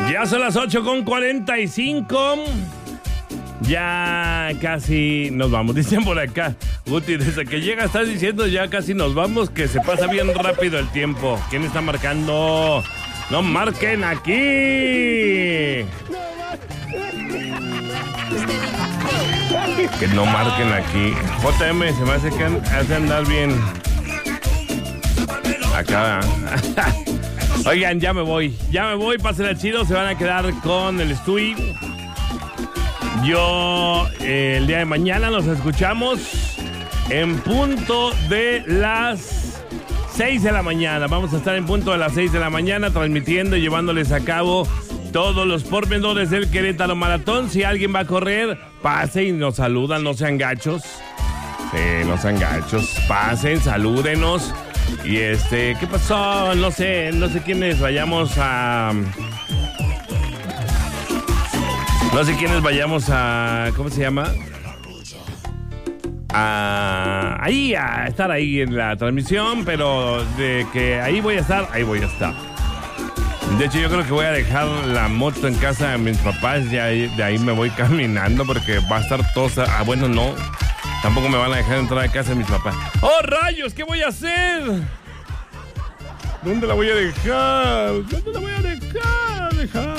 Ya son las 8:45. Ya casi nos vamos. Dicen por acá, Guti, desde que llega estás diciendo ya casi nos vamos, que se pasa bien rápido el tiempo. ¿Quién está marcando? ¡No marquen aquí! Que no marquen aquí. JM se me hace que hace andar bien. Acá. Oigan, ya me voy, pásenla chido, se van a quedar con el Stewie. Yo, el día de mañana nos escuchamos en punto de las 6 de la mañana. Vamos a estar en punto de las 6 de la mañana transmitiendo y llevándoles a cabo todos los pormenores del Querétaro Maratón. Si alguien va a correr, pase y nos saludan, no sean gachos. Sí, no sean gachos, pasen, salúdenos. Y ¿qué pasó? No sé quiénes vayamos a... ¿cómo se llama? A estar ahí en la transmisión, pero de que ahí voy a estar. De hecho, yo creo que voy a dejar la moto en casa de mis papás, ya de ahí me voy caminando porque va a estar toda... bueno, no. Tampoco me van a dejar entrar a casa de mis papás. ¡Oh, rayos! ¿Qué voy a hacer? ¿Dónde la voy a dejar? Dejar.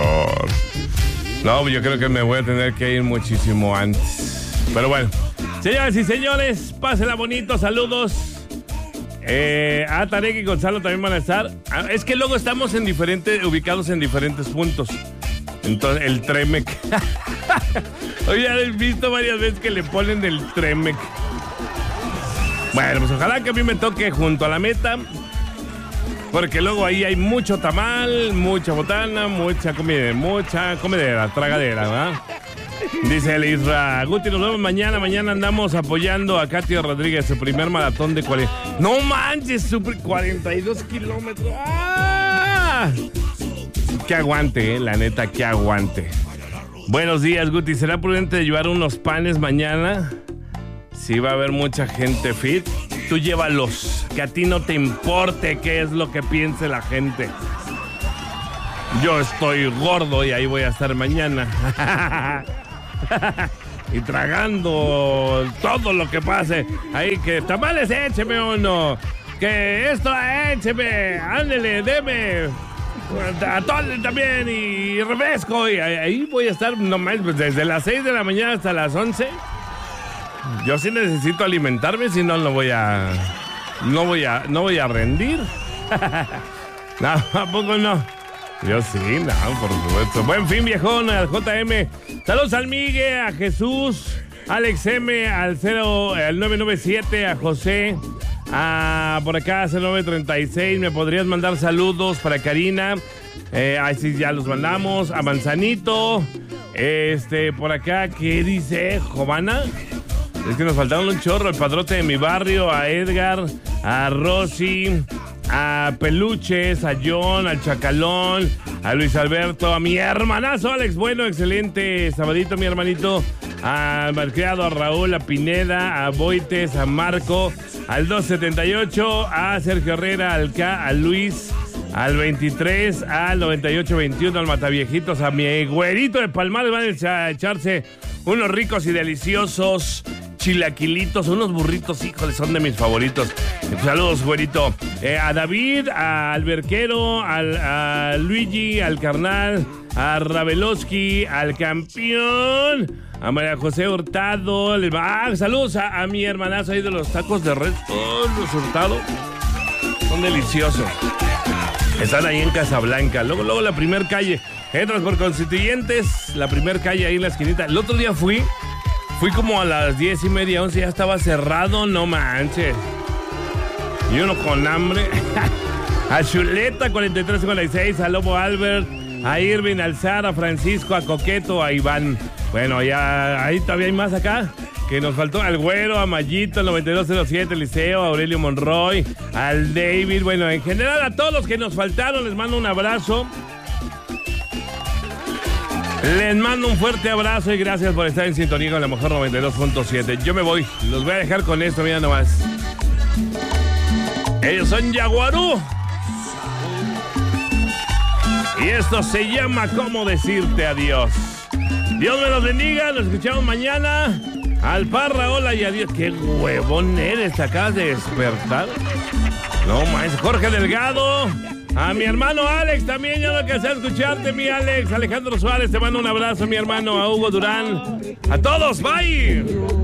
No, yo creo que me voy a tener que ir muchísimo antes. Pero bueno, señoras y señores, pásenla bonito, saludos. Tarek y Gonzalo también van a estar. Es que luego estamos ubicados en diferentes puntos. Entonces, el Tremec. Oye, ya he visto varias veces que le ponen el Tremec. Bueno, pues ojalá que a mí me toque junto a la meta. Porque luego ahí hay mucho tamal, mucha botana, mucha comidera, tragadera, ¿verdad? Dice el Isra, Guti, nos vemos mañana. Mañana andamos apoyando a Katy Rodríguez, su primer maratón de 40. ¡No manches! 42 kilómetros. ¡Ah! Que aguante, la neta, que aguante. Buenos días, Guti. ¿Será prudente llevar unos panes mañana? Sí, va a haber mucha gente fit. Tú llévalos, que a ti no te importe qué es lo que piense la gente. Yo estoy gordo y ahí voy a estar mañana. Y tragando todo lo que pase. Ahí que tamales écheme uno. Que esto écheme. Ándele, deme. Atole también y refresco. Y ahí voy a estar nomás desde las 6 de la mañana hasta las 11. Yo sí necesito alimentarme, si no, no voy a rendir. No, ¿a poco no? Yo sí, no, por supuesto. Buen fin, viejón, al JM. Saludos al Migue, a Jesús, Alex M, al 997, a José, por acá, 0936. ¿Me podrías mandar saludos para Karina? Ahí sí, ya los mandamos. A Manzanito, por acá, ¿qué dice? ¿Jovana? Es que nos faltaron un chorro, el padrote de mi barrio, a Edgar, a Rosy, a Peluches, a John, al Chacalón, a Luis Alberto, a mi hermanazo Alex Bueno, excelente sabadito, mi hermanito, a Malcriado, a Raúl, a Pineda, a Boites, a Marco, al 278, a Sergio Herrera, al K, a Luis, al 23, al 9821, al Mataviejitos, a mi güerito de Palmares, van a echarse unos ricos y deliciosos chilaquilitos, unos burritos, híjole, son de mis favoritos. Saludos, güerito. A David, a Alberquero, a Luigi, al Carnal, a Raveloski, al Campeón, a María José Hurtado. Saludos a mi hermanazo ahí de los tacos de red. Oh, los Hurtado son deliciosos. Están ahí en Casablanca. Luego la primer calle. Entras por Constituyentes, la primer calle ahí en la esquinita. El otro día fui como a las 10:30, 11, ya estaba cerrado, no manches. Y uno con hambre. A Chuleta, 4356, a Lobo Albert, a Irving, al Zara, a Francisco, a Coqueto, a Iván. Bueno, ya ahí todavía hay más acá. Que nos faltó al Güero, a Mayito, al 9207, Liceo, a Aurelio Monroy, al David. Bueno, en general a todos los que nos faltaron, les mando un abrazo. Les mando un fuerte abrazo y gracias por estar en sintonía con la mejor 92.7. Yo me voy, los voy a dejar con esto, mira nomás. Ellos son Yaguarú. Y esto se llama ¿Cómo decirte adiós? Dios me los bendiga, nos escuchamos mañana. Al Parra, hola y adiós. Qué huevón eres, te acabas de despertar. No más, Jorge Delgado. A mi hermano Alex también, ya no alcancé a escucharte, mi Alex. Alejandro Suárez, te mando un abrazo, mi hermano. A Hugo Durán. A todos, bye.